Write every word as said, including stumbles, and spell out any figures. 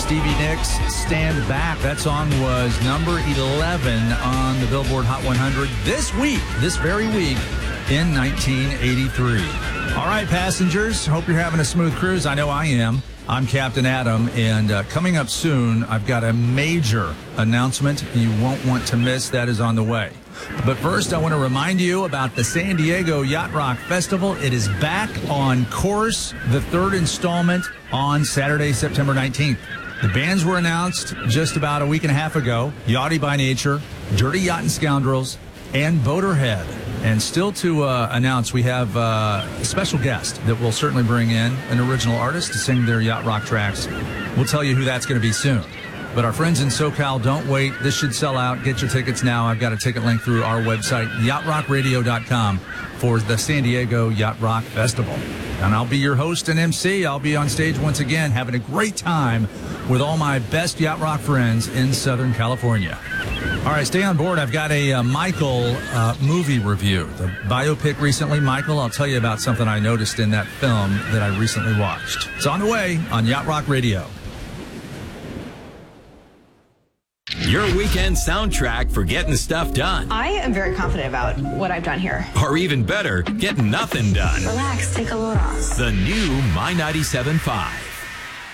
Stevie Nicks, Stand Back. That song was number eleven on the Billboard Hot one hundred this week, this very week in nineteen eighty-three. All right, passengers, hope you're having a smooth cruise. I know I am. I'm Captain Adam, and uh, coming up soon, I've got a major announcement you won't want to miss that is on the way. But first, I want to remind you about the San Diego Yacht Rock Festival. It is back on course, the third installment on Saturday, September nineteenth. The bands were announced just about a week and a half ago. Yachty by Nature, Dirty Yachtin' Scoundrels, and Boaterhead. And still to uh, announce, we have uh, a special guest that we'll certainly bring in, an original artist to sing their Yacht Rock tracks. We'll tell you who that's going to be soon. But our friends in SoCal, don't wait. This should sell out. Get your tickets now. I've got a ticket link through our website, yacht rock radio dot com, for the San Diego Yacht Rock Festival. And I'll be your host and M C. I'll be on stage once again, having a great time with all my best Yacht Rock friends in Southern California. All right, stay on board. I've got a uh, Michael uh, movie review, the biopic recently. Michael, I'll tell you about something I noticed in that film that I recently watched. It's on the way on Yacht Rock Radio. Your weekend soundtrack for getting stuff done. I am very confident about what I've done here. Or even better, getting nothing done. Relax, take a load off. The new My ninety-seven point five.